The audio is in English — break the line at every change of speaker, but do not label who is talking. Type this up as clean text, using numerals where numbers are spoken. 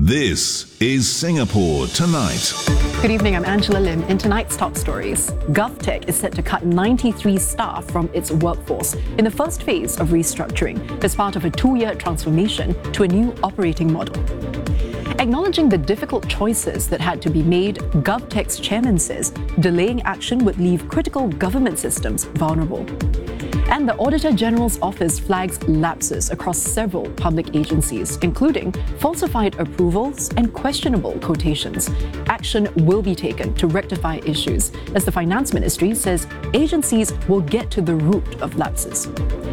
This is Singapore Tonight.
Good evening, I'm Angela Lim. In tonight's top stories, GovTech is set to cut 93 staff from its workforce in the first phase of restructuring as part of a 2-year transformation to a new operating model. Acknowledging the difficult choices that had to be made, GovTech's chairman says delaying action would leave critical government systems vulnerable. And the Auditor General's office flags lapses across several public agencies, including falsified approvals and questionable quotations. Action will be taken to rectify issues, as the Finance Ministry says agencies will get to the root of lapses.